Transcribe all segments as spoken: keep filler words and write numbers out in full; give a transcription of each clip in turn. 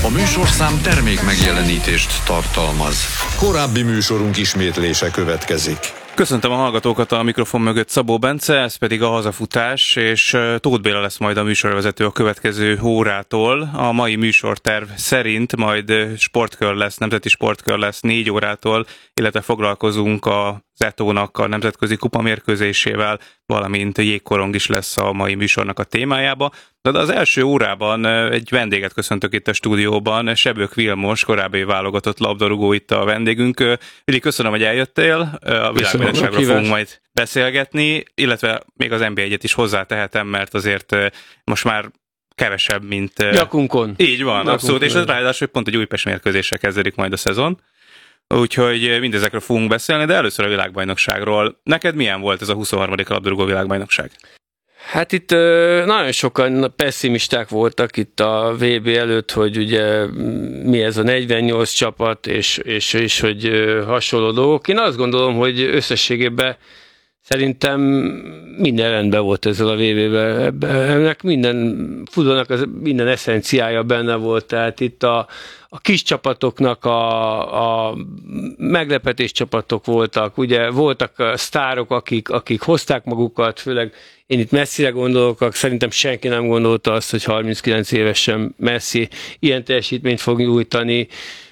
A műsorszám termék megjelenítést tartalmaz. Korábbi műsorunk ismétlése következik. Köszöntöm a hallgatókat, a mikrofon mögött Szabó Bence, ez pedig a hazafutás, és Tóth Béla lesz majd a műsorvezető a következő órától. A mai műsorterv szerint majd sportkör lesz, nemzeti sportkör lesz négy órától, illetve foglalkozunk a Zetónak a nemzetközi kupa mérkőzésével, valamint jégkorong is lesz a mai műsornak a témájába. De az első órában egy vendéget köszöntök itt a stúdióban, Sebők Vilmos, korábbi válogatott labdarúgó itt a vendégünk. Vili, köszönöm, hogy eljöttél, a világbajnokságról fogunk majd beszélgetni, illetve még az en bé egyet is hozzátehetem, mert azért most már kevesebb, mint... Gyakunkon. Így van, Gyakunkon. Abszolút, és ráadásul, hogy pont egy Újpest mérkőzéssel kezdődik majd a szezon. Úgyhogy mindezekről fogunk beszélni, de először a világbajnokságról. Neked milyen volt ez a huszonharmadik labdarúgó világbajnokság? Hát itt ö, nagyon sokan pessimisták voltak itt a vé bé előtt, hogy ugye mi ez a negyvennyolc csapat, és, és, és hogy ö, hasonló dolgok. Én azt gondolom, hogy összességében szerintem minden rendben volt ezzel a vé bé-vel. Ennek minden futballnak az minden eszenciája benne volt, tehát itt a, a kis csapatoknak a, a meglepetés csapatok voltak, ugye voltak sztárok, akik, akik hozták magukat, főleg én itt Messzire gondolok, szerintem senki nem gondolta azt, hogy harminckilenc évesen Messi ilyen teljesítményt fog nyújtani.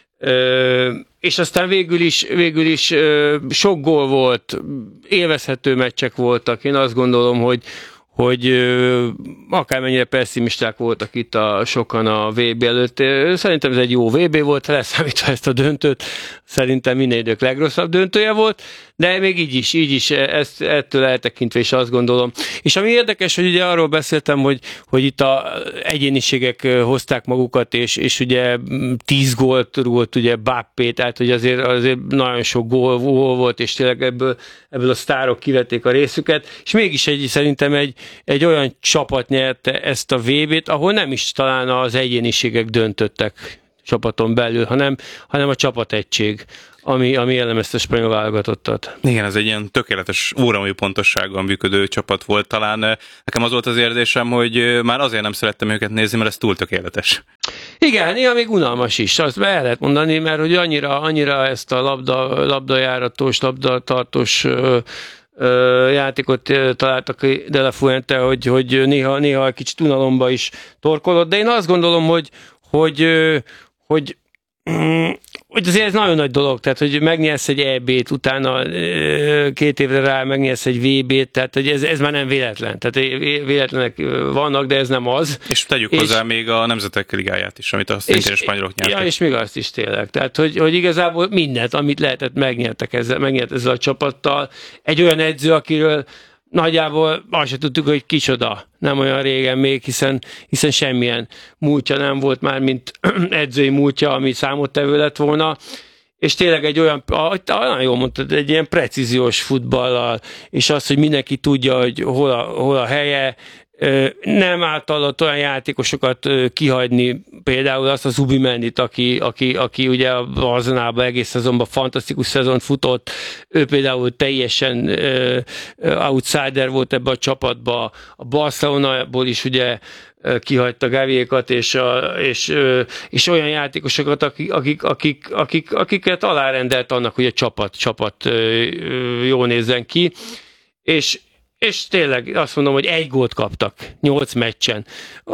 Ö, és aztán végül is, végül is ö, sok gól volt, élvezhető meccsek voltak. Én azt gondolom, hogy, hogy ö, akármennyire pessimisták voltak itt a, sokan a vé bé előtt. Szerintem ez egy jó vé bé volt, leszámítva ezt a döntőt. Szerintem minden idők legrosszabb döntője volt, de még így is, így is ezt, ettől eltekintve is azt gondolom. És ami érdekes, hogy ugye arról beszéltem, hogy, hogy itt a egyéniségek hozták magukat, és, és ugye tíz gólt rúgott ugye Bappé, tehát hogy azért, azért nagyon sok gól, gól volt, és tényleg ebből, ebből a sztárok kivették a részüket, és mégis egy, szerintem egy, egy olyan csapat nyerte ezt a vé bét, ahol nem is talán az egyéniségek döntöttek csapaton belül, hanem, hanem a csapategység, ami, ami jellemezte a spanyol válogatottat. Igen, ez egy ilyen tökéletes óramű pontossággal működő csapat volt talán. Nekem az volt az érzésem, hogy már azért nem szerettem őket nézni, mert ez túl tökéletes. Igen, néha még unalmas is, azt be el lehet mondani, mert hogy annyira, annyira ezt a labda, labdajáratos, labdatartós ö, ö, játékot találtak De La Fuente, hogy, hogy néha, néha kicsit unalomba is torkolott, de én azt gondolom, hogy, hogy, hogy hogy azért ez nagyon nagy dolog, tehát hogy megnyersz egy é bét, utána két évre rá megnyersz egy vé bét, tehát hogy ez, ez már nem véletlen. Tehát véletlenek vannak, de ez nem az. És tegyük és, hozzá még a Nemzetek Ligáját is, amit a szintén a spanyolok nyertek. Ja, és még azt is tényleg. Tehát, hogy, hogy igazából mindent, amit lehetett, megnyertek ezzel, megnyert ezzel a csapattal. Egy olyan edző, akiről nagyjából azt se tudtuk, hogy kicsoda, nem olyan régen még, hiszen, hiszen semmilyen múltja nem volt már, mint edzői múltja, ami számottevő lett volna, és tényleg egy olyan, nagyon jól mondtad, egy ilyen precíziós futballal, és az, hogy mindenki tudja, hogy hol a, hol a helye, nem általad olyan játékosokat kihagyni, például azt a Zubimendit, aki, aki, aki ugye a Barcelonában egész szezonban fantasztikus szezont futott, ő például teljesen uh, outsider volt ebbe a csapatba, a Barcelonából is ugye kihagyta Gaviékat, és, és, és olyan játékosokat, akik, akik, akik, akik, akiket alárendelt annak, hogy a csapat, csapat jól nézzen ki, és és tényleg azt mondom, hogy egy gólt kaptak nyolc meccsen.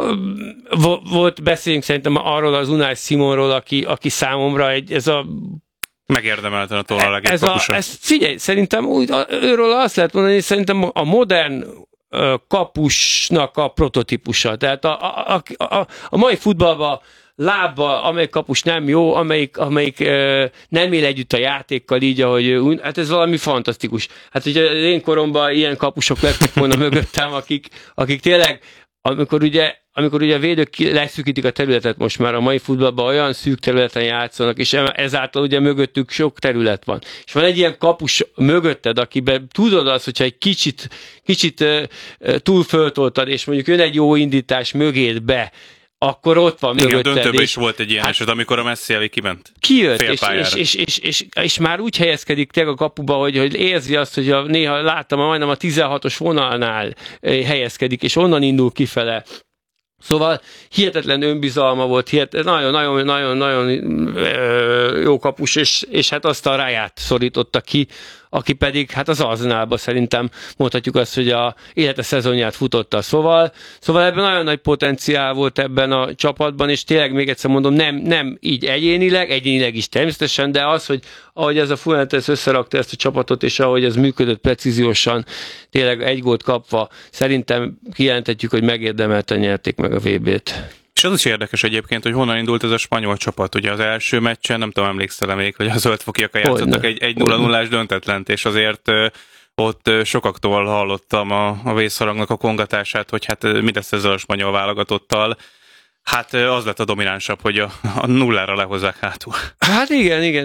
Volt, beszéljünk szerintem arról az Unai Simonról, aki, aki számomra egy, ez a megérdemelten a tollal a legjobb kapusa. Ez, figyelj, szerintem úgy, őről azt lehet mondani, hogy szerintem a modern kapusnak a prototípusa. Tehát a, a, a, a mai futballban lábbal, amelyik kapus nem jó, amelyik, amelyik uh, nem él együtt a játékkal így, ahogy uh, hát ez valami fantasztikus. Hát ugye én koromban ilyen kapusok lettek volna mögöttem, akik, akik tényleg, amikor ugye, amikor ugye a védők leszűkítik a területet most már a mai futballban, olyan szűk területen játszanak, és ezáltal ugye mögöttük sok terület van. És van egy ilyen kapus mögötted, akiben tudod azt, hogyha egy kicsit, kicsit uh, túl föltoltad, és mondjuk jön egy jó indítás mögéd be, akkor ott van mögötted. Igen, döntőben is volt egy ilyen hát, eset, amikor a Messi elé kiment. Kijött, és, és, és, és, és, és már úgy helyezkedik tényleg a kapuba, hogy, hogy érzi azt, hogy a, néha láttam, majdnem a tizenhatos vonalnál helyezkedik, és onnan indul kifele. Szóval hihetetlen önbizalma volt, nagyon-nagyon-nagyon jó kapus, és, és hát azt a Ráját szorította ki, aki pedig hát az Arsenalban szerintem mondhatjuk azt, hogy a élete szezonját futotta. Szóval, szóval ebben nagyon nagy potenciál volt ebben a csapatban, és tényleg még egyszer mondom, nem, nem így egyénileg, egyénileg is természetesen, de az, hogy ahogy ez a Fuentes összerakta ezt a csapatot, és ahogy ez működött precíziósan, tényleg egy gólt kapva, szerintem kijelenthetjük, hogy megérdemelten nyerték meg a vé bét. És az is érdekes egyébként, hogy honnan indult ez a spanyol csapat. Ugye az első meccsen, nem tudom, emlékszel még, hogy a zöldfokiak játszottak egy, egy nulla nullás döntetlent, és azért ott sokaktól hallottam a, a vészharangnak a kongatását, hogy hát mi lesz ezzel a spanyol válogatottal. Hát az lett a dominánsabb, hogy a, a nullára lehozzák hátul. Hát igen, igen.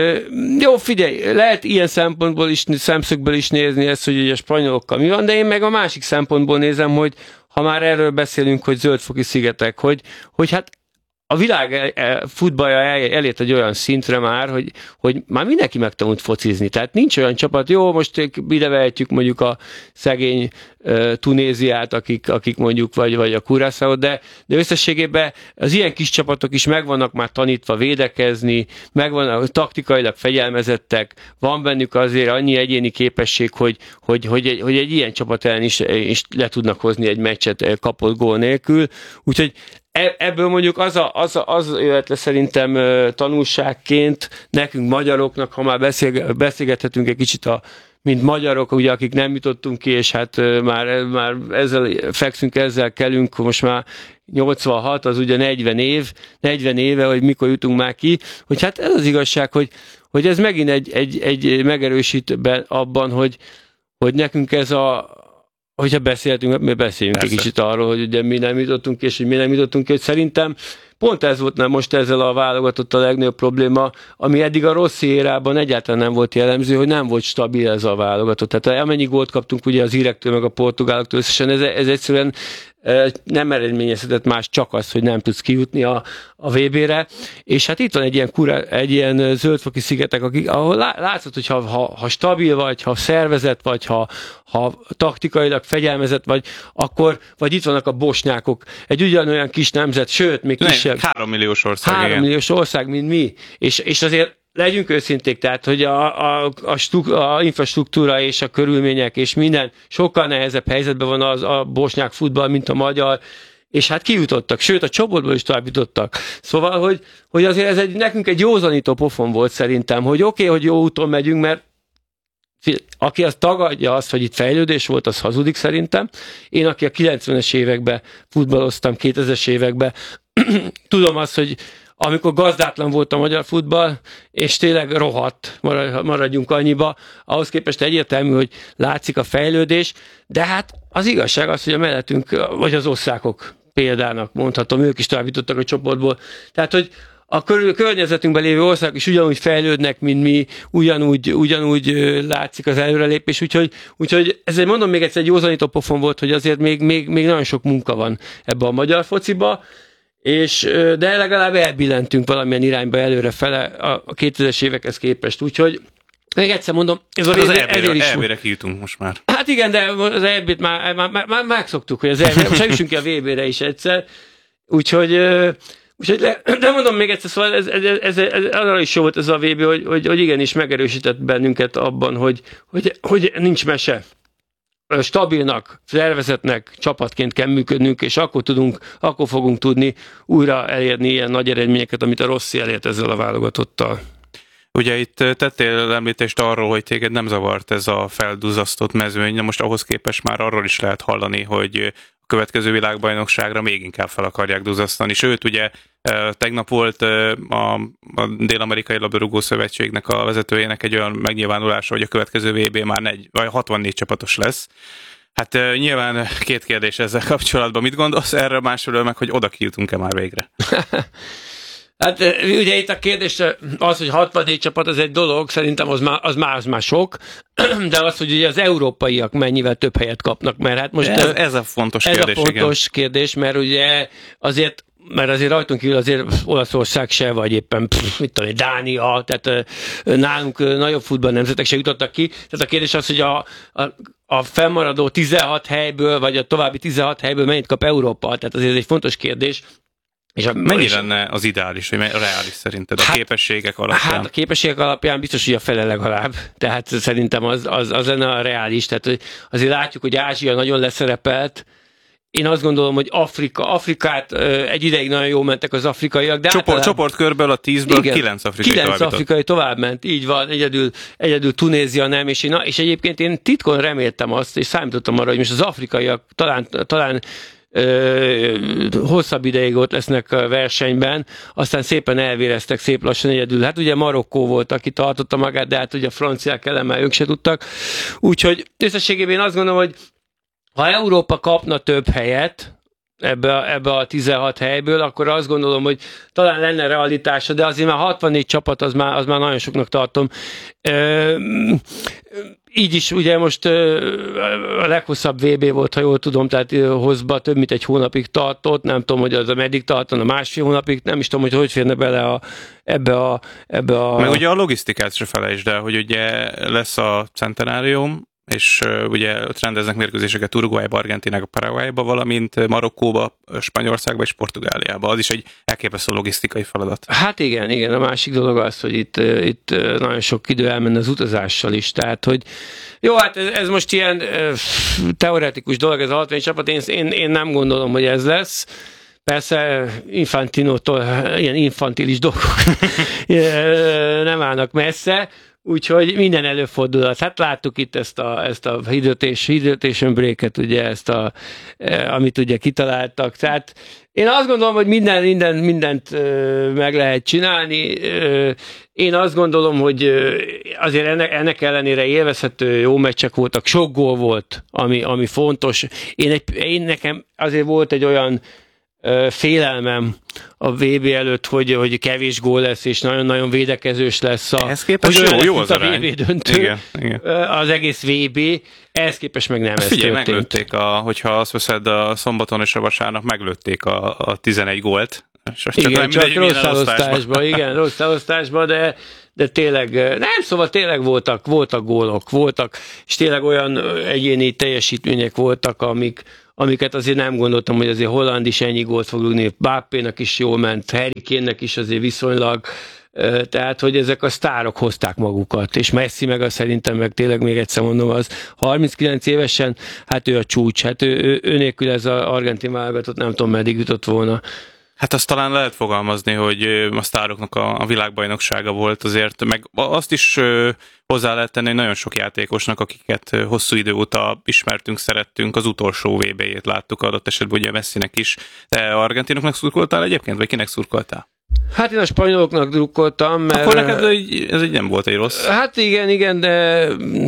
Jó, figyelj, lehet ilyen szempontból is, szemszögből is nézni ezt, hogy ugye a spanyolokkal mi van, de én meg a másik szempontból nézem, hogy ha már erről beszélünk, hogy zöldfoki szigetek, hogy, hogy hát a világ futballja elért egy olyan szintre már, hogy, hogy már mindenki megtanult focizni. Tehát nincs olyan csapat, jó, most ide vehetjük mondjuk a szegény uh, Tunéziát, akik, akik mondjuk, vagy, vagy a Curaçaót, de, de összességében az ilyen kis csapatok is megvannak már tanítva védekezni, megvannak taktikailag fegyelmezettek, van bennük azért annyi egyéni képesség, hogy, hogy, hogy, egy, hogy egy ilyen csapat ellen is, is le tudnak hozni egy meccset kapott gól nélkül. Úgyhogy ebből mondjuk az, a, az, a, az jöhet le szerintem tanulságként nekünk magyaroknak, ha már beszél, beszélgethetünk egy kicsit a mint magyarok, ugye, akik nem jutottunk ki, és hát már, már ezzel fekszünk, ezzel kelünk, most már nyolcvanhat, az ugye negyven év, negyven éve, hogy mikor jutunk már ki, hogy hát ez az igazság, hogy, hogy ez megint egy, egy, egy megerősít abban, hogy, hogy nekünk ez a hogyha beszéltünk, mi beszéljünk Persze. egy kicsit arról, hogy ugye mi nem jutottunk ki, és hogy mi nem jutottunk ki, hogy szerintem pont ez volt nem most ezzel a válogatott a legnagyobb probléma, ami eddig a rossz érában egyáltalán nem volt jellemző, hogy nem volt stabil ez a válogatott. Tehát amennyi gólt kaptunk ugye az írektől, meg a portugáloktól összesen, ez, ez egyszerűen nem eredményezhetett más, csak az, hogy nem tudsz kijutni a, a vé bére, és hát itt van egy ilyen, kura, egy ilyen zöldfoki szigetek, akik, ahol látszott, hogy ha, ha, ha stabil vagy, ha szervezet vagy, ha, ha taktikailag fegyelmezett vagy, akkor, vagy itt vannak a bosnyákok, egy ugyanolyan kis nemzet, sőt, még kisebb. Három milliós ország. Három milliós ország, mint mi, és, és azért legyünk őszinték, tehát, hogy a, a, a, stru, a infrastruktúra és a körülmények és minden sokkal nehezebb helyzetben van az a bosnyák futball, mint a magyar, és hát kijutottak, sőt a csoportból is tovább jutottak. Szóval, hogy, hogy azért ez egy, nekünk egy józanító pofon volt szerintem, hogy oké, okay, hogy jó úton megyünk, mert aki azt tagadja azt, hogy itt fejlődés volt, az hazudik szerintem. Én, aki a kilencvenes években futballoztam, kétezres években, tudom azt, hogy amikor gazdátlan volt a magyar futball, és tényleg rohadt, maradjunk annyiba, ahhoz képest egyértelmű, hogy látszik a fejlődés, de hát az igazság az, hogy a mellettünk, vagy az osztrákok példának mondhatom, ők is tovább jutottak a csoportból. Tehát, hogy a kör, környezetünkben lévő országok is ugyanúgy fejlődnek, mint mi, ugyanúgy, ugyanúgy látszik az előrelépés, úgyhogy, úgyhogy ezért mondom még egyszer, egy józanító pofon volt, hogy azért még, még, még nagyon sok munka van ebbe a magyar fociba, és, de legalább elbillentünk valamilyen irányba előrefele a kétezres évekhez képest, úgyhogy még egyszer mondom, ez hát az é bé-re kijutunk most már. Hát igen, de az é bét már, már, már, már megszoktuk, hogy az é bé, most jussunk ki a vé bére is egyszer, úgyhogy, úgyhogy le, de mondom még egyszer, szóval ez, ez, ez, ez, arra is jó volt ez a vé bé, hogy, hogy, hogy igenis megerősített bennünket abban, hogy, hogy, hogy nincs mese. Stabilnak, szervezetnek, csapatként kell működnünk, és akkor tudunk, akkor fogunk tudni újra elérni ilyen nagy eredményeket, amit a Rossi elért ezzel a válogatottal. Ugye itt tettél említést arról, hogy téged nem zavart ez a felduzzasztott mezőny, de most ahhoz képest már arról is lehet hallani, hogy a következő világbajnokságra még inkább fel akarják duzzasztani. Sőt, ugye tegnap volt a, a Dél-Amerikai Labdarúgó Szövetségnek a vezetőjének egy olyan megnyilvánulása, hogy a következő vé bé már negy, vagy hatvannégy csapatos lesz. Hát nyilván két kérdés ezzel kapcsolatban. Mit gondolsz erről, másról meg, hogy oda kijutunk-e már végre? Hát ugye itt a kérdés az, hogy hatvannégy csapat az egy dolog, szerintem az már, az már, az már sok, de az, hogy ugye az európaiak mennyivel több helyet kapnak, mert hát most... Ez, ez a fontos ez kérdés, Ez a fontos igen. kérdés, mert ugye azért mert azért rajtunk kívül azért Olaszország se, vagy éppen pff, mit tudom, Dánia, tehát nálunk nagyobb futball nemzetek se jutottak ki. Tehát a kérdés az, hogy a, a, a fennmaradó tizenhat helyből, vagy a további tizenhat helyből mennyit kap Európa? Tehát azért ez egy fontos kérdés. És a, Mennyi és lenne az ideális, vagy reális szerinted a hát, képességek alapján? Hát a képességek alapján biztos, hogy a fele legalább. Tehát szerintem az, az, az lenne a reális. Tehát azért látjuk, hogy Ázsia nagyon leszerepelt. Én azt gondolom, hogy Afrika, Afrikát egy ideig nagyon jól mentek az afrikaiak. De Csoport, általán... Csoportkörből a tízből igen, kilenc afrikai kilenc afrikai tovább ment. Így van, egyedül, egyedül Tunézia nem. És, én, és egyébként én titkon reméltem azt, és számítottam arra, hogy most az afrikaiak talán, talán Ö, hosszabb ideig ott lesznek a versenyben, aztán szépen elvéreztek szép lassan egyedül. Hát ugye Marokkó volt, aki tartotta magát, de hát ugye a franciák elemmel ők se tudtak. Úgyhogy összességében én azt gondolom, hogy ha Európa kapna több helyet ebbe a, ebbe a tizenhat helyből, akkor azt gondolom, hogy talán lenne realitása, de azért már hatvannégy csapat, az már, az már nagyon soknak tartom. Ö, Így is ugye most a leghosszabb vé bé volt, ha jól tudom, tehát hozba több mint egy hónapig tartott, nem tudom, hogy az a meddig tartana, másfél hónapig, nem is tudom, hogy hogy férne bele a, ebbe a... Ebbe a... Meg ugye a logisztikát se felejtsd el, hogy ugye lesz a centenárium, és uh, ugye ott rendeznek mérkőzéseket Uruguayba, Argentinába, Paraguayba, valamint Marokkóba, Spanyolországba és Portugáliába. Az is egy elképesztő logisztikai feladat. Hát igen, igen. A másik dolog az, hogy itt, itt nagyon sok idő elmenne az utazással is. Tehát, hogy jó, hát ez, ez most ilyen uh, teoretikus dolog, ez a hatvan csapat. Én, én, én nem gondolom, hogy ez lesz. Persze Infantinótól ilyen infantilis dolgok nem állnak messze, úgyhogy minden előfordulhat. Hát láttuk itt ezt a, ezt a hydration break-et, ugye ezt a, amit ugye kitaláltak. Tehát én azt gondolom, hogy minden, minden, mindent meg lehet csinálni. Én azt gondolom, hogy azért ennek, ennek ellenére élvezhető jó meccsek voltak, sok gól volt, ami, ami fontos. Én, egy, én nekem azért volt egy olyan félelmem a vé bé előtt, hogy, hogy kevés gól lesz, és nagyon-nagyon védekezős lesz a, ehhez képest jó, jó az a vé bé döntő, igen, igen. Az egész vé bé, ehhez képest meg nem ez figyelj, történt. meglőtték, a, hogyha azt veszed a szombaton és a vasárnap, meglőtték a, a tizenegy gólt. Igen, csak mindegy, rossz elosztásban, igen, rossz elosztásban, de de tényleg, nem, szóval tényleg voltak, voltak gólok, voltak, és tényleg olyan egyéni teljesítmények voltak, amik, amiket azért nem gondoltam, hogy azért Holland is ennyi gólt fog rúgni, Mbappénak is jól ment, Harry Kane-nek is azért viszonylag, tehát, hogy ezek a sztárok hozták magukat, és Messi meg az szerintem, meg tényleg még egyszer mondom, az harminckilenc évesen, hát ő a csúcs, hát ő, ő, ő nélkül ez az argentin válogatott, nem tudom, meddig jutott volna. Hát azt talán lehet fogalmazni, hogy a sztároknak a, a világbajnoksága volt azért, meg azt is hozzá lehet tenni, hogy nagyon sok játékosnak, akiket hosszú idő óta ismertünk, szerettünk, az utolsó vé bé-jét láttuk adott esetben ugye Messinek is. Te argentinoknak szurkoltál egyébként, vagy kinek szurkoltál? Hát én a spanyoloknak drukkoltam, mert... Akkor neked ez így nem volt egy rossz. Hát igen, igen, de...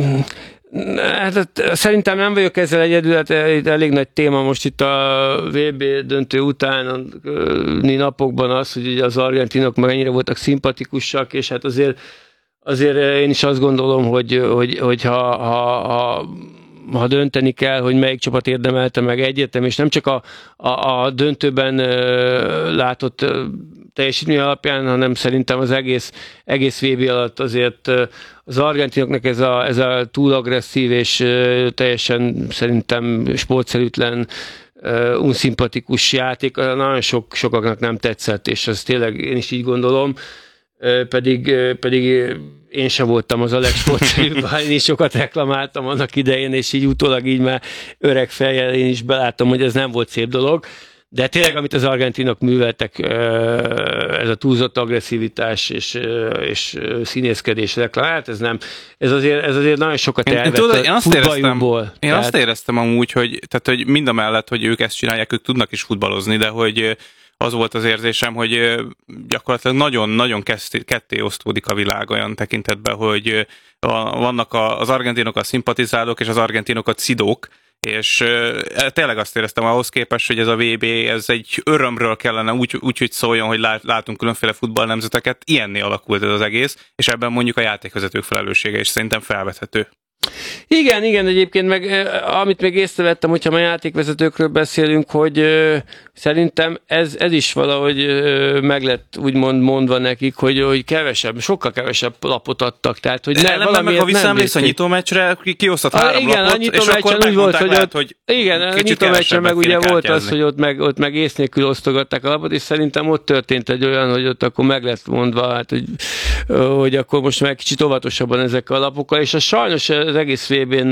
Hát, szerintem nem vagyok ezzel egyedül, hát elég nagy téma most itt a vé bé döntő utáni napokban az, hogy ugye az argentinok meg ennyire voltak szimpatikusak, és hát azért, azért én is azt gondolom, hogy, hogy, hogy ha, ha, ha, ha dönteni kell, hogy melyik csapat érdemelte meg egyetem, és nem csak a, a, a döntőben látott teljesítmény alapján, hanem szerintem az egész, egész vé bé alatt azért az argentinoknak ez a, ez a túl agresszív és teljesen szerintem sportszerűtlen, unszimpatikus játék, nagyon sok, sokaknak nem tetszett, és ez tényleg én is így gondolom, pedig, pedig én sem voltam az a legsportszerűbb, én is sokat reklamáltam annak idején, és így utólag így már öreg fejjel én is belátom, hogy ez nem volt szép dolog. De tényleg, amit az argentinok műveltek, ez a túlzott agresszivitás és, és színészkedés reklamált, ez nem, ez azért, ez azért nagyon sokat elvett a futballjukból. Én tehát... azt éreztem amúgy, hogy, tehát, hogy mind a mellett, hogy ők ezt csinálják, ők tudnak is futballozni, de hogy az volt az érzésem, hogy gyakorlatilag nagyon-nagyon ketté osztódik a világ olyan tekintetben, hogy vannak az argentinok a szimpatizálók, és az argentinok a cidók, és uh, tényleg azt éreztem ahhoz képest, hogy ez a vé bé, ez egy örömről kellene úgy, úgy hogy szóljon, hogy lát, látunk különféle futballnemzeteket, ilyenné alakult ez az egész, és ebben mondjuk a játékvezetők felelőssége is szerintem felvethető. Igen, igen, egyébként meg amit még észrevettem, hogyha a játékvezetőkről beszélünk, hogy ö, szerintem ez, ez is valahogy ö, meg lett úgymond mondva nekik, hogy, hogy kevesebb, sokkal kevesebb lapot adtak. Tehát, hogy ne, valamiért meg, ha visszaemléksz a nyitómeccsre, kiosztott a, három igen, lapot, a és akkor úgy volt, hogy, lehet, ott, hogy igen, a nyitómeccsre meg ugye volt az, hogy ott meg, ott meg ész nélkül osztogatták a lapot, és szerintem ott történt egy olyan, hogy ott akkor meg lett mondva, hát, hogy, hogy akkor most meg kicsit óvatosabban ezekkel a lapokkal, és a sajnos az egész vé bén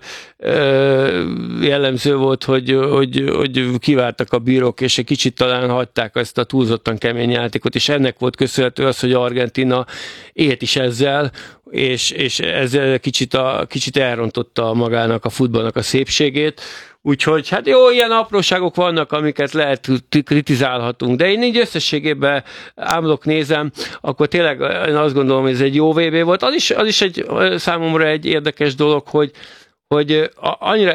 jellemző volt, hogy, hogy, hogy kiváltak a bírók, és egy kicsit talán hagyták ezt a túlzottan kemény játékot, és ennek volt köszönhető az, hogy Argentína élt is ezzel, és, és ezzel kicsit, a, kicsit elrontotta magának a futballnak a szépségét. Úgyhogy hát jó, ilyen apróságok vannak, amiket lehet kritizálhatunk, de én így összességében ámlok nézem, akkor tényleg én azt gondolom, hogy ez egy jó vé bé volt. Az is, az is egy, számomra egy érdekes dolog, hogy, hogy annyira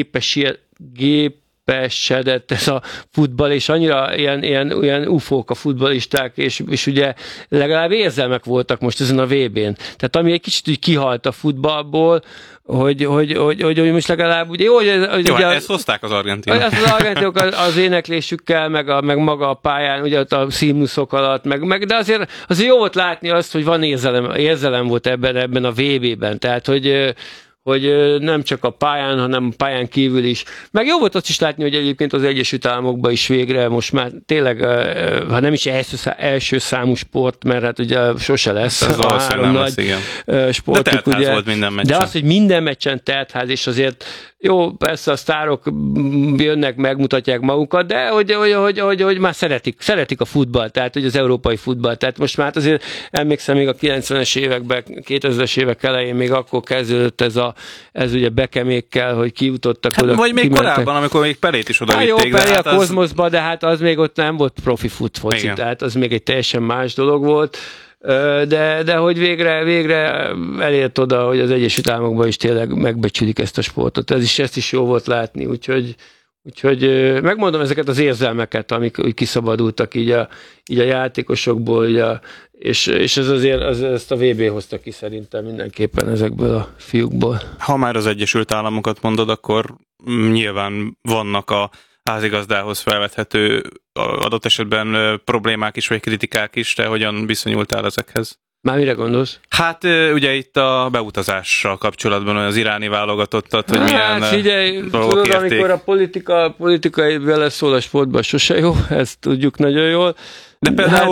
elgépesedett ez a futball, és annyira ilyen, ilyen, ilyen ufók a futballisták, és, és ugye legalább érzelmek voltak most ezen a vé bén. Tehát ami egy kicsit úgy kihalt a futballból, hogy, hogy, hogy, hogy, hogy most legalább ugye jó, hogy, hogy jó, ugye, ezt hozták az argentinok. Ezt az argentinok az, az éneklésükkel, meg, a, meg maga a pályán, ugye a színmuszok alatt, meg, meg, de azért, azért jó volt látni azt, hogy van érzelem, érzelem volt ebben, ebben a vé bében, tehát hogy hogy nem csak a pályán, hanem a pályán kívül is. Meg jó volt azt is látni, hogy egyébként az Egyesült Államokban is végre most már tényleg, ha nem is első, első számú sport, mert hát ugye sose lesz ez a három nagy lesz. sportuk. De ugye. Volt minden meccsen. De az, hogy minden meccsen teltház, és azért jó, persze a sztárok jönnek, megmutatják magukat, de hogy, hogy, hogy, hogy, hogy már szeretik, szeretik a futball, tehát hogy az európai futball. Tehát most már azért emlékszem még a kilencvenes években, kétezres évek elején még akkor kezdődött ez a ez ugye Bekemékkel, hogy kijutottak hát, oda. Vagy még kimentek. Korábban, amikor még Pelét is oda hát vitték. Jó, Pelé hát a az... Kozmoszba, de hát az még ott nem volt profi futfoci, tehát az még egy teljesen más dolog volt. De, de hogy végre, végre elért oda, hogy az Egyesült Államokban is tényleg megbecsülik ezt a sportot. Ez is, ezt is jó volt látni, úgyhogy, úgyhogy megmondom ezeket az érzelmeket, amik úgy kiszabadultak így a, így a játékosokból, így a, és, és ez azért az, ezt a vé bé hozta ki szerintem mindenképpen ezekből a fiúkból. Ha már az Egyesült Államokat mondod, akkor nyilván vannak a házigazdához felvethető adott esetben problémák is, vagy kritikák is, te hogyan viszonyultál ezekhez? Már mire gondolsz? Hát ugye itt a beutazással kapcsolatban az iráni válogatottat, hogy hát, milyen figyelj, dolgok tudod, érték. amikor a politika, politikai beleszól a sportban, sose jó, ezt tudjuk nagyon jól. De például